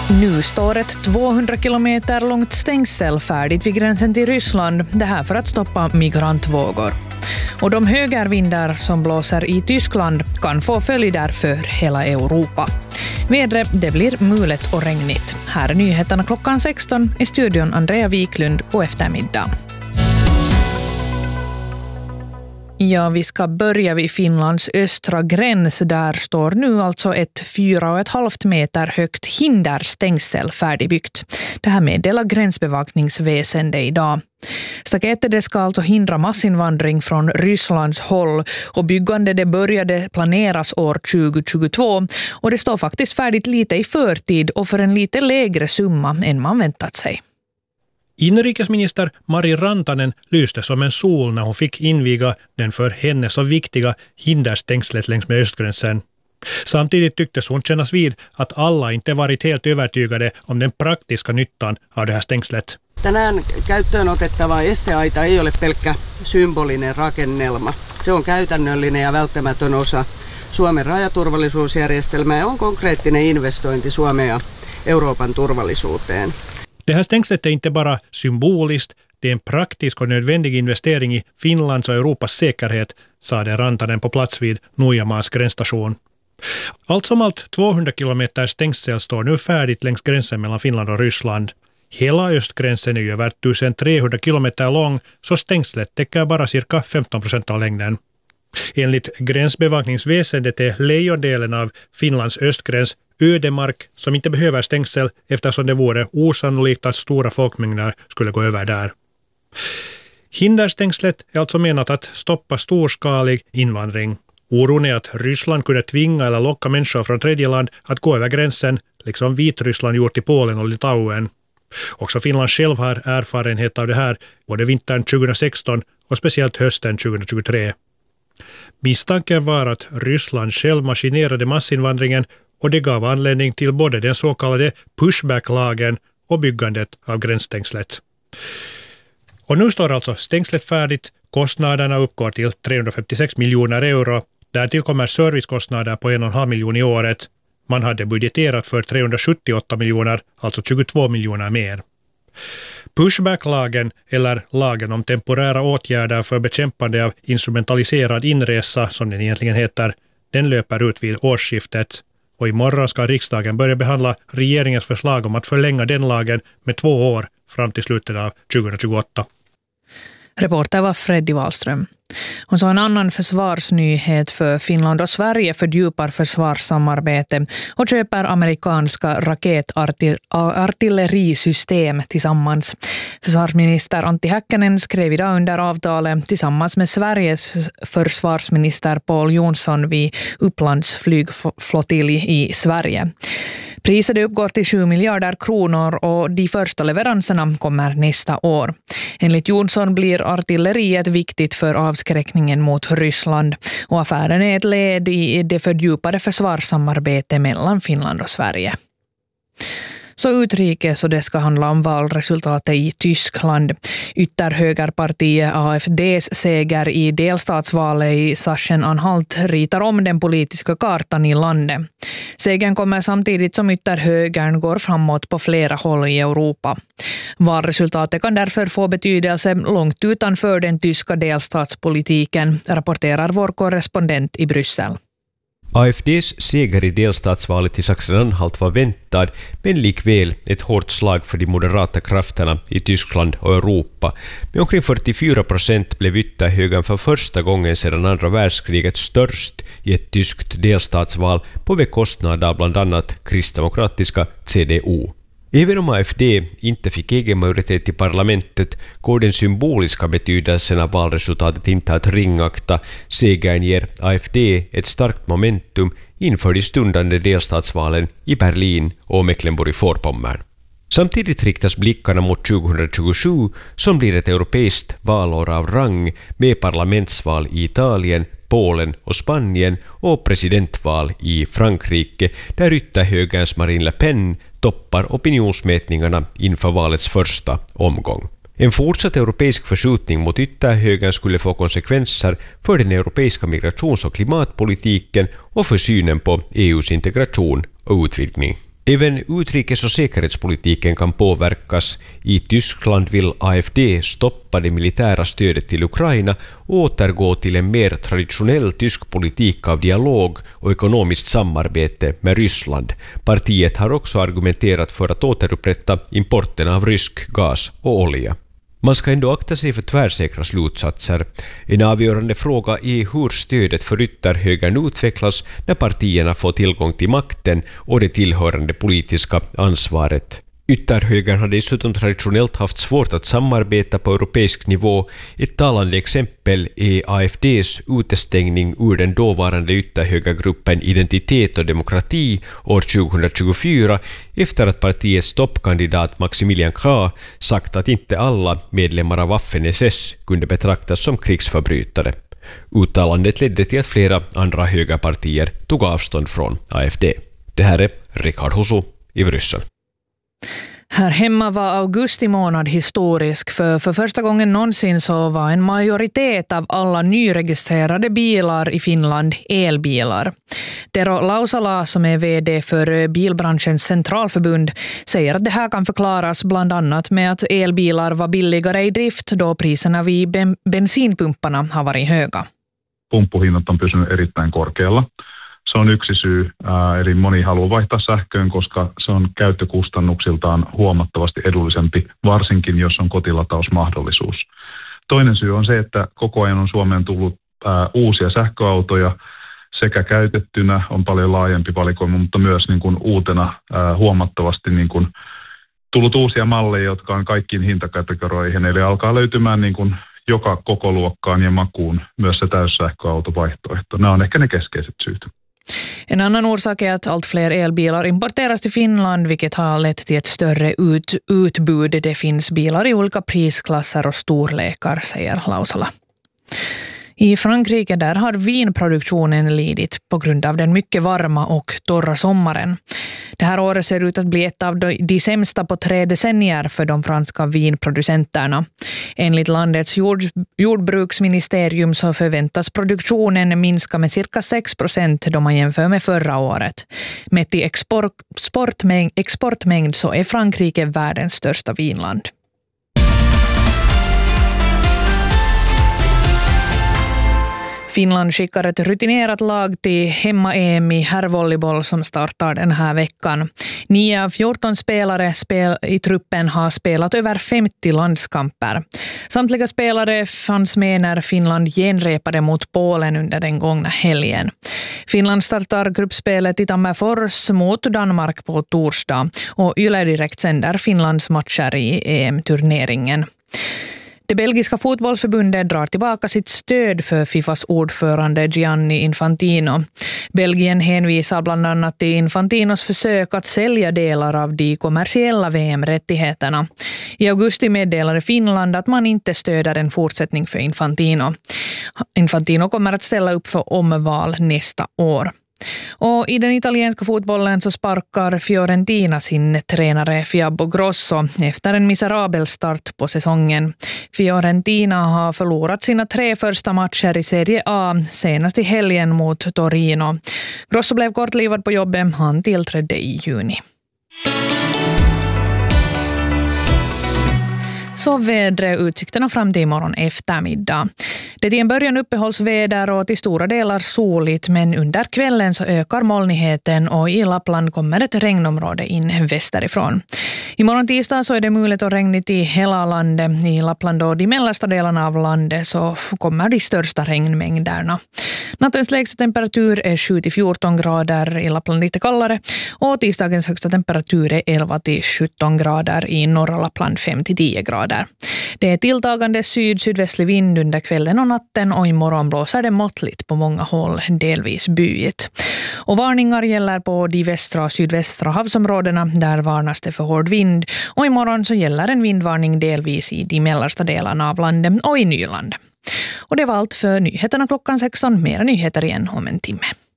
Nu står ett 200 kilometer långt stängsel färdigt vid gränsen till Ryssland, det här för att stoppa migrantvågor. Och de högervindar som blåser i Tyskland kan få följder för hela Europa. Vädret, det blir mulet och regnigt. Här är nyheterna klockan 16 i studion Andrea Wiklund på eftermiddagen. Ja, vi ska börja vid Finlands östra gräns. Där står nu alltså ett 4,5 meter högt hinderstängsel färdigbyggt. Det här meddelar gränsbevakningsväsende idag. Staketet det ska alltså hindra massinvandring från Rysslands håll och byggande det började planeras år 2022 och det står faktiskt färdigt lite i förtid och för en lite lägre summa än man väntat sig. Inrikesminister Mari Rantanen lyste som en sol när hon fick inviga den för henne så viktiga hinderstängslet längs med östgränsen. Samtidigt tycktes hon kännas vid att alla inte varit helt övertygade om den praktiska nyttan av det här stängslet. Tänään käyttöön otettava esteaita ei ole pelkkä symbolinen rakennelma. Se on käytännöllinen ja välttämätön osa Suomen rajaturvallisuusjärjestelmää ja on konkreettinen investointi Suomen ja Euroopan turvallisuuteen. Det här stängslet är inte bara symboliskt, det är en praktisk och nödvändig investering i Finlands och Europas säkerhet, sade Rantanen på plats vid Nuijamaas gränsstation. Allt som allt 200 kilometer stängsel står nu färdigt längs gränsen mellan Finland och Ryssland. Hela östgränsen är ju över 1300 kilometer lång, så stängslet täcker bara cirka 15% av längden. Enligt gränsbevakningsväsendet är lejondelen av Finlands östgräns ödemark som inte behöver stängsel eftersom det vore osannolikt att stora folkmängder skulle gå över där. Hinderstängslet är alltså menat att stoppa storskalig invandring. Oron är att Ryssland kunde tvinga eller locka människor från tredje land att gå över gränsen, liksom Vitryssland gjort i Polen och Litauen. Också Finland själv har erfarenhet av det här både vintern 2016 och speciellt hösten 2023. Misstanken var att Ryssland själv maskinerade massinvandringen och det gav anledning till både den så kallade pushback-lagen och byggandet av gränsstängslet. Och nu står alltså stängslet färdigt. Kostnaderna uppgår till 356 miljoner euro. Därtill kommer servicekostnader på 1,5 miljon i året. Man hade budgeterat för 378 miljoner, alltså 22 miljoner mer. Pushback-lagen, eller lagen om temporära åtgärder för bekämpande av instrumentaliserad inresa, som den egentligen heter, den löper ut vid årsskiftet. Och imorgon ska riksdagen börja behandla regeringens förslag om att förlänga den lagen med 2 år fram till slutet av 2028. Reporter var Freddy Wallström. Och så en annan försvarsnyhet för Finland och Sverige fördjupar försvarssamarbete och köper amerikanska raketartillerisystem tillsammans. Försvarsminister Antti Häkkänen skrev idag under avtalet tillsammans med Sveriges försvarsminister Paul Jonsson vid Upplands flygflottilj i Sverige. Priset uppgår till 7 miljarder kronor och de första leveranserna kommer nästa år. Enligt Jonsson blir artilleriet viktigt för avskräckningen mot Ryssland och affären är ett led i det fördjupade försvarssamarbetet mellan Finland och Sverige. Så utrikes och det ska handla om valresultatet i Tyskland. Ytterhögerpartiet AfDs seger i delstatsvalet i Sachsen-Anhalt ritar om den politiska kartan i landet. Segern kommer samtidigt som ytterhögern går framåt på flera håll i Europa. Valresultatet kan därför få betydelse långt utanför den tyska delstatspolitiken, rapporterar vår korrespondent i Bryssel. AfDs seger i delstatsvalet i Sachsen-Anhalt var väntad, men likväl ett hårt slag för de moderata krafterna i Tyskland och Europa. Med omkring 44% blev ytterhögern för första gången sedan andra världskriget störst i ett tyskt delstatsval på bekostnad av bland annat kristdemokratiska CDU. Även om AfD inte fick egen majoritet i parlamentet går den symboliska betydelsen av valresultatet inte att ringakta. Segern ger AfD ett starkt momentum inför de stundande delstatsvalen i Berlin och Mecklenburg-Vorpommern. Samtidigt riktas blickarna mot 2027 som blir ett europeiskt valår av rang med parlamentsval i Italien, Polen och Spanien och presidentval i Frankrike där ytterhögerns Marine Le Pen toppar opinionsmätningarna inför valets första omgång. En fortsatt europeisk förskjutning mot ytterhögern skulle få konsekvenser för den europeiska migrations- och klimatpolitiken och för synen på EUs integration och utvidgning. Även utrikes- och säkerhetspolitiken kan påverkas. I Tyskland vill AfD stoppa det militära stödet till Ukraina och återgå till en mer traditionell tysk politik av dialog och ekonomiskt samarbete med Ryssland. Partiet har också argumenterat för att återupprätta importen av rysk gas och olja. Man ska ändå akta sig för tvärsäkra slutsatser. En avgörande fråga är hur stödet för ytterhögern utvecklas när partierna får tillgång till makten och det tillhörande politiska ansvaret. Ytterhögern har dessutom traditionellt haft svårt att samarbeta på europeisk nivå. Ett talande exempel är AfDs utestängning ur den dåvarande ytterhögergruppen Identitet och demokrati år 2024 efter att partiets toppkandidat Maximilian Krah sagt att inte alla medlemmar av Waffen-SS kunde betraktas som krigsförbrytare. Uttalandet ledde till att flera andra högerpartier tog avstånd från AfD. Det här är Rickard Husu i Bryssel. Här hemma var augusti månad historisk, för första gången någonsin så var en majoritet av alla nyregistrerade bilar i Finland elbilar. Tero Lausala, som är vd för bilbranschens centralförbund, säger att det här kan förklaras bland annat med att elbilar var billigare i drift då priserna vid bensinpumparna har varit höga. Pumppuhinnat on pysynyt erittäin korkealla. Se on yksi syy, eli moni haluaa vaihtaa sähköön, koska se on käyttökustannuksiltaan huomattavasti edullisempi, varsinkin jos on kotilatausmahdollisuus. Toinen syy on se, että koko ajan on Suomeen tullut uusia sähköautoja, sekä käytettynä on paljon laajempi valikoima, mutta myös niin kuin uutena huomattavasti niin kuin tullut uusia malleja, jotka on kaikkiin hintakategorioihin, eli alkaa löytymään niin kuin joka kokoluokkaan ja makuun myös se täyssähköautovaihtoehto. Nämä on ehkä ne keskeiset syyt. En annan orsak är att allt fler elbilar importeras till Finland, vilket har lett till ett större utbud. Det finns bilar i olika prisklasser och storlekar, säger Lausala. I Frankrike där har vinproduktionen lidit på grund av den mycket varma och torra sommaren. Det här året ser ut att bli ett av de sämsta på 3 decennier för de franska vinproducenterna. Enligt landets jordbruksministerium så förväntas produktionen minska med cirka 6% då man jämför med förra året. Mätt i exportmängd så är Frankrike världens största vinland. Finland skickar ett rutinerat lag till hemma-EM i herrvolleyboll som startar den här veckan. 9 av 14 spelare i truppen har spelat över 50 landskamper. Samtliga spelare fanns med när Finland genrepade mot Polen under den gångna helgen. Finland startar gruppspelet i Tammerfors mot Danmark på torsdag och Yle Direkt sänder Finlands matcher i EM-turneringen. Det belgiska fotbollsförbundet drar tillbaka sitt stöd för Fifas ordförande Gianni Infantino. Belgien hänvisar bland annat till Infantinos försök att sälja delar av de kommersiella VM-rättigheterna. I augusti meddelade Finland att man inte stöder en fortsättning för Infantino. Infantino kommer att ställa upp för omval nästa år. Och i den italienska fotbollen så sparkar Fiorentina sin tränare Fabio Grosso efter en miserabel start på säsongen. Fiorentina har förlorat sina 3 första matcher i Serie A, senast i helgen mot Torino. Grosso blev kortlivad på jobbet, han tillträdde i juni. Så väderutsikterna fram till imorgon eftermiddag. Det är en början uppehållsväder och till stora delar soligt, men under kvällen så ökar molnigheten och i Lappland kommer ett regnområde in västerifrån. Imorgon tisdag så är det möjligt att regnigt i hela landet. I Lappland och de mellersta delarna av landet så kommer de största regnmängderna. Nattens lägsta temperatur är 7-14 grader, i Lappland lite kallare, och tisdagens högsta temperatur är 11-17 grader, i norra Lappland 5-10 grader. Det är tilltagande sydvästlig vind under kvällen och natten, och imorgon blåser det måttligt på många håll, delvis byigt. Och varningar gäller på de västra och sydvästra havsområdena, där varnas det för hård vind, och imorgon så gäller en vindvarning delvis i de mellersta delarna av landet och i Nyland. Och det var allt för nyheterna klockan 16, mera nyheter igen om en timme.